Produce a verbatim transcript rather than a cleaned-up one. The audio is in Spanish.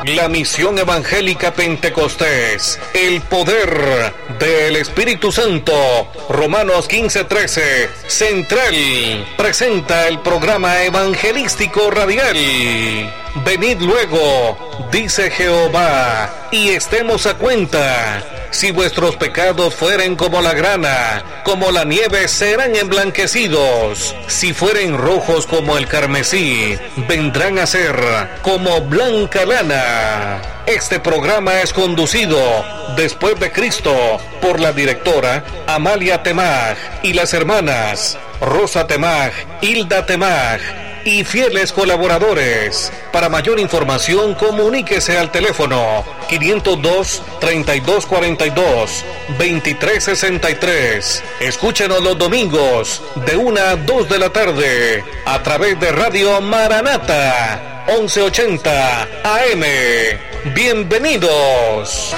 la misión evangélica Pentecostés, el poder del Espíritu Santo, Romanos quince trece, Central, presenta el programa evangelístico radial. Venid luego, dice Jehová, y estemos a cuenta. Si vuestros pecados fueren como la grana, como la nieve serán emblanquecidos. Si fueren rojos como el carmesí, vendrán a ser como blanca lana. Este programa es conducido, después de Cristo, por la directora Amalia Temaj y las hermanas Rosa Temaj, Hilda Temaj y fieles colaboradores. Para mayor información, comuníquese al teléfono quinientos dos, treinta y dos cuarenta y dos, veintitrés sesenta y tres. Escúchenos los domingos de una a dos de la tarde a través de Radio Maranata once ochenta A M. Bienvenidos.